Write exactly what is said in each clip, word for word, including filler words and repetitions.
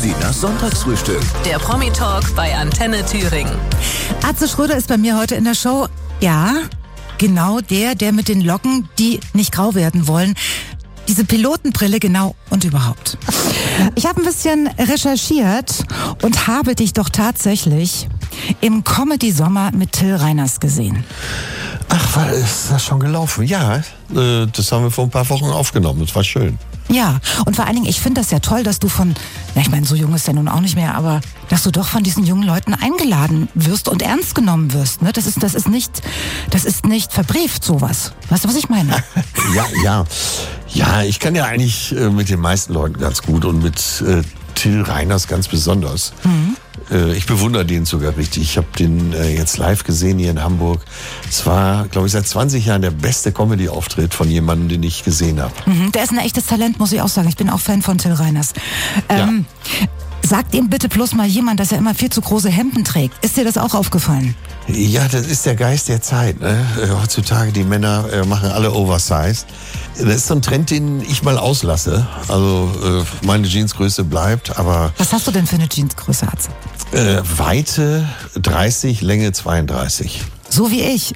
Sinas Sonntagsfrühstück. Der Promi-Talk bei Antenne Thüringen. Atze Schröder ist bei mir heute in der Show. Ja, genau der, der mit den Locken, die nicht grau werden wollen. Diese Pilotenbrille, genau, und überhaupt. Ich habe ein bisschen recherchiert und habe dich doch tatsächlich im Comedy-Sommer mit Till Reiners gesehen. Ach, ist das schon gelaufen? Ja, das haben wir vor ein paar Wochen aufgenommen. Das war schön. Ja, und vor allen Dingen, ich finde das ja toll, dass du von, na ich meine, so jung ist er nun auch nicht mehr, aber dass du doch von diesen jungen Leuten eingeladen wirst und ernst genommen wirst. Ne? Das ist, das ist nicht, das ist nicht verbrieft, sowas. Weißt du, was ich meine? ja, ja. Ja, ich kann ja eigentlich äh, mit den meisten Leuten ganz gut und mit äh, Till Reiners ganz besonders. Mhm. Äh, ich bewundere den sogar richtig. Ich habe den äh, jetzt live gesehen hier in Hamburg. Es war, glaube ich, seit zwanzig Jahren der beste Comedy-Auftritt von jemandem, den ich gesehen habe. Mhm, der ist ein echtes Talent, muss ich auch sagen. Ich bin auch Fan von Till Reiners. Ähm, ja. Sagt ihm bitte bloß mal jemand, dass er immer viel zu große Hemden trägt. Ist dir das auch aufgefallen? Ja, das ist der Geist der Zeit. Ne? Heutzutage, die Männer äh, machen alle Oversize. Das ist so ein Trend, den ich mal auslasse. Also äh, meine Jeansgröße bleibt, aber... Was hast du denn für eine Jeansgröße, Atze? Äh, Weite dreißig, Länge zweiunddreißig. So wie ich.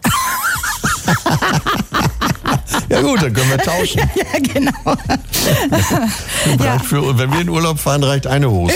Ja gut, dann können wir tauschen. Ja, genau. Ja. Für, wenn wir in Urlaub fahren, reicht eine Hose.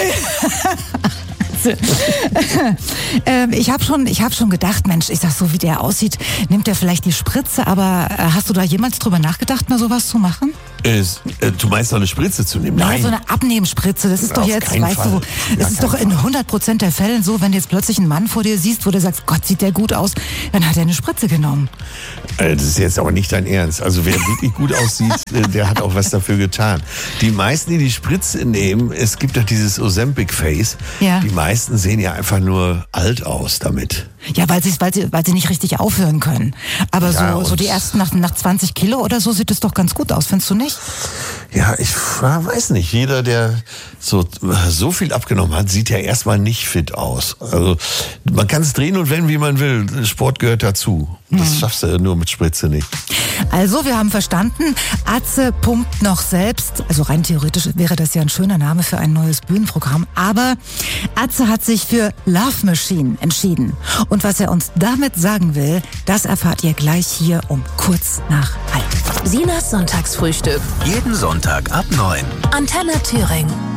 ähm, ich habe schon, ich hab schon gedacht, Mensch, ich sag so, wie der aussieht, nimmt er vielleicht die Spritze, aber äh, hast du da jemals drüber nachgedacht, mal sowas zu machen? Äh, du meinst, noch eine Spritze zu nehmen? Nein. Ja, so eine Abnehmspritze, das ist doch jetzt, weißt Fall. du, das ist doch in hundert Prozent der Fällen so, wenn du jetzt plötzlich einen Mann vor dir siehst, wo du sagst, Gott, sieht der gut aus, dann hat er eine Spritze genommen. Äh, das ist jetzt aber nicht dein Ernst. Also wer wirklich gut aussieht, äh, der hat auch was dafür getan. Die meisten, die die Spritze nehmen, es gibt doch dieses Ozempic-Face, ja. Die meisten sehen ja einfach nur alt aus damit. Ja, weil sie, weil sie, weil sie nicht richtig aufhören können. Aber ja, so, so die ersten nach, nach zwanzig Kilo oder so sieht es doch ganz gut aus, findest du nicht? Ja, ich weiß nicht. Jeder, der so, so viel abgenommen hat, sieht ja erstmal nicht fit aus. Also man kann es drehen und wenden, wie man will. Sport gehört dazu. Das hm. schaffst du nur mit Spritze nicht. Also, wir haben verstanden, Atze pumpt noch selbst. Also rein theoretisch wäre das ja ein schöner Name für ein neues Bühnenprogramm. Aber Atze hat sich für Love Machine entschieden. Und was er uns damit sagen will, das erfahrt ihr gleich hier um kurz nach halb. Sinas Sonntagsfrühstück. Jeden Sonntag ab neun. Antenne Thüringen.